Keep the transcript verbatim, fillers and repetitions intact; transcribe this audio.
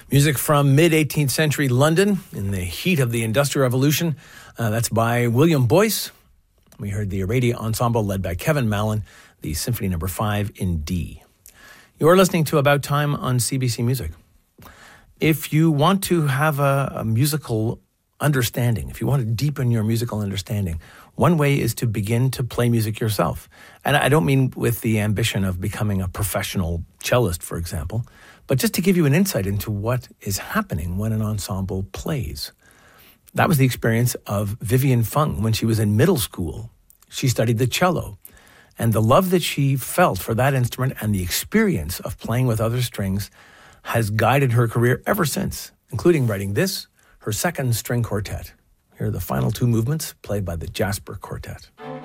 Music from mid-eighteenth century London in the heat of the Industrial Revolution. Uh, that's by William Boyce. We heard the Aradia Ensemble led by Kevin Mallon, the Symphony Number five in D. You're listening to About Time on C B C Music. If you want to have a, a musical understanding, if you want to deepen your musical understanding, one way is to begin to play music yourself. And I don't mean with the ambition of becoming a professional cellist, for example, but just to give you an insight into what is happening when an ensemble plays. That was the experience of Vivian Fung when she was in middle school. She studied the cello, and the love that she felt for that instrument and the experience of playing with other strings has guided her career ever since, including writing this, her second string quartet. Here are the final two movements played by the Jasper Quartet.